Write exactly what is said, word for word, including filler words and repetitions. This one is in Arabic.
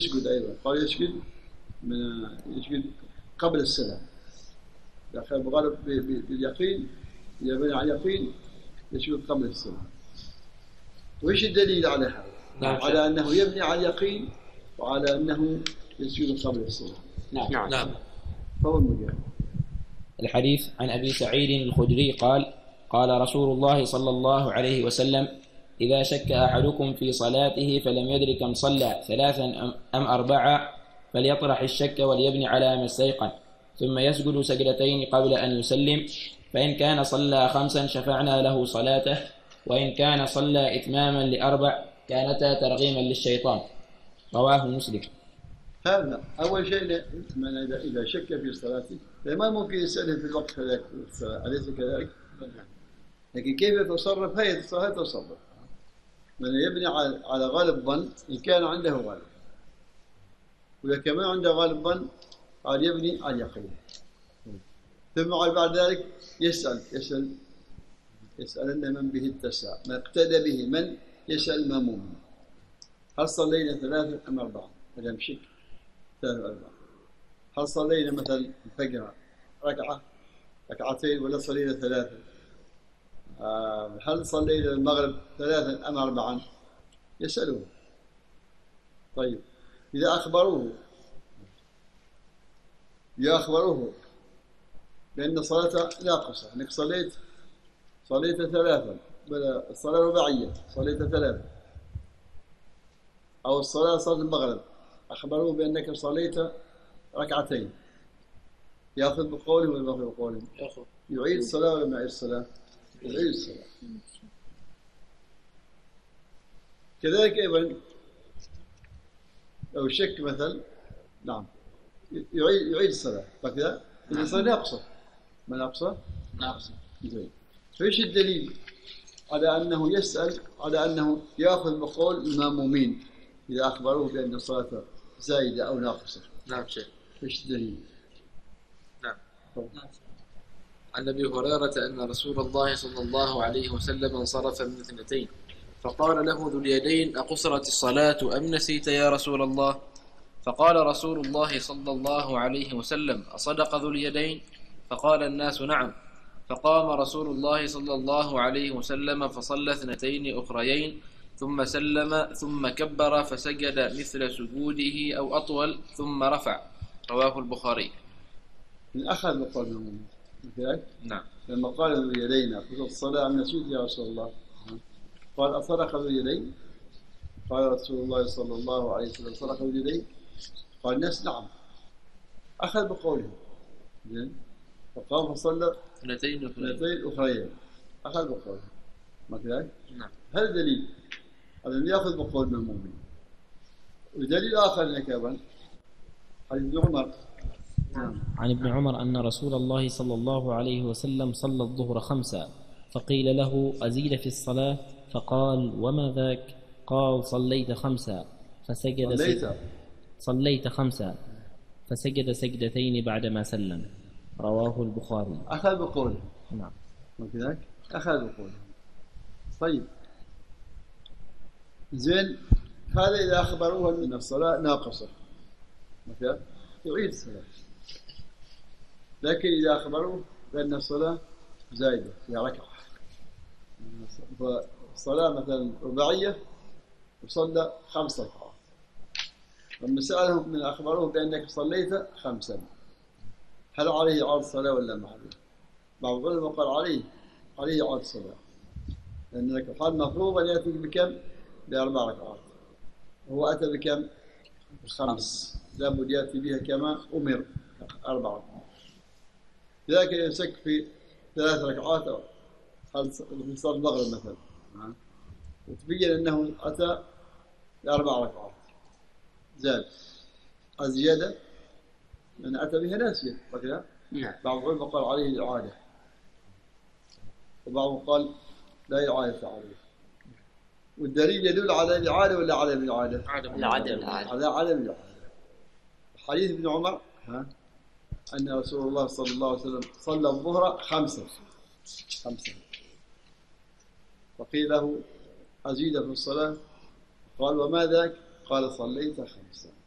يسجد أيضا، قال يسجد من يسجد قبل السلام، إذا كان بغلب باليقين، إذا بنى على اليقين يسجد قبل السلام. وإيش الدليل على هذا؟ نعم. على أنه يبني على اليقين وعلى أنه يسجد قبل السلام. نعم نعم. فهو المجال. الحديث عن أبي سعيد الخدري قال: قال رسول الله صلى الله عليه وسلم: إذا شك أحدكم في صلاته فلم يدرك كم صلى ثلاثا أم أربعة فليطرح الشك وليبني على ما استيقن، ثم يسجد سجدتين قبل أن يسلم، فإن كان صلى خمسا شفعنا له صلاته، وإن كان صلى إتماما لأربع كانتا ترغيما للشيطان. رواه مسلم. هذا أول شيء، من إذا شك في صلاته ما ممكن يسأله في الوقت هذاك أليس كذلك؟ لكن كيف يتصرف؟ هي يتصرف من يبني على غالب ظن إن كان عنده غالب، وإذا كمان عنده غالب ظن قال يبني على اليقين، ثم بعد ذلك يسأل يسأل يسألن من به اتسع، ما اقتدى به، من يسأل المأموم: هل صلينا ثلاثة أم أربعة؟ هذا مشك ثلاثة أربعة. هل صلينا مثلا الفجر ركعة ركعتين ولا صلينا ثلاثة؟ آه هل صلينا المغرب ثلاثا أم أربعا؟ يسألوه. طيب إذا أخبروه يأخبروه بأن الصلاة ناقصة، أنك صليت صليت ثلاثا، بل الصلاة رباعية صليت ثلاثا، أو الصلاة صلاة المغرب أخبروه بأنك صليت ركعتين، يأخذ بقوله ولا يأخذ بقوله؟ يأخذ. يعيد الصلاة ولا ما يعيد الصلاة؟ يعيد الصلاة. كذلك أيضا لو شك مثلا، نعم، يعيد يعيد الصلاة، فكذا الإنسان ناقصة، ما ناقصة؟ ناقصة. زين. فإيش الدليل على أنه يسأل، على أنه يأخذ بقول المأمومين إذا أخبروه بأن الصلاة زائدة أو ناقصة؟ نعم شيخ. إيش الدليل؟ نعم. عن أبي هريرة أن رسول الله صلى الله عليه وسلم انصرف من اثنتين، فقال له ذو اليدين: أقصرت الصلاة أم نسيت يا رسول الله؟ فقال رسول الله صلى الله عليه وسلم: أصدق ذو اليدين؟ فقال الناس: نعم. فقام رسول الله صلى الله عليه وسلم فصلى اثنتين أخريين، ثم سلم، ثم كبر فسجد مثل سجوده أو أطول، ثم رفع. رواه البخاري. من أخذ بقول المأمومين كذلك؟ نعم. لما قال ذو اليدين: أقصرت الصلاة أم نسيت يا رسول الله؟ قال: أصدق ذو اليدين؟ قال رسول الله صلى الله عليه وسلم: صدق ذو اليدين؟ قال الناس: نعم. أخذ بقوله. زين. فقام فصلى اثنتين اثنتين أخريين، أخذ بقوله، ما كذلك؟ نعم. هذا دليل على أن يأخذ بقول المأمومين. ودليل آخر لك أيضا حديث ابن عمر. نعم. عن ابن عمر أن رسول الله صلى الله عليه وسلم صلى الظهر خمسا، فقيل له: أزيد في الصلاة؟ فقال: وما ذاك؟ قال: صليت خمسا. فسجد صليت صليت خمسا فسجد سجدتين بعدما سلم. رواه البخاري. أخذ بقوله. نعم. ما كذلك؟ أخذ بقوله. طيب زين، هذا إذا أخبروه أن الصلاة ناقصة مثلا يعيد الصلاة، لكن إذا أخبروه بأن الصلاة زايدة في ركعة، فالصلاة مثلا رباعية وصلى خمس ركعات، لما سألهم من أخبروه بأنك صليت خمسا، هل عليه إعادة الصلاة ولا ما عليه؟ بعض العلماء قال عليه عليه إعادة الصلاة، لأن لك حال مفروض أن يأتي بكم؟ بأربع ركعات، هو أتى بكم؟ خمس، لابد يأتي بها كما أمر، أربع ركعات. لذلك يمسك في ثلاث ركعات هل في صلاة المغرب مثلا، وتبين أنه أتى بأربع ركعات زاد الزيادة من أتى بها ناسية وكذا. بعض العلماء قال عليه الإعادة، وبعضهم قال لا إعادة عليه، والدليل يدل على الإعادة ولا على الإعادة؟ على عدم الإعادة. على عدم الإعادة. حديث ابن عمر ها أن رسول الله صلى الله عليه وسلم صلى الظهر خمسة خمسة فقيل له: أزيد في الصلاة؟ قال: وما ذاك؟ قال: صليت خمسة.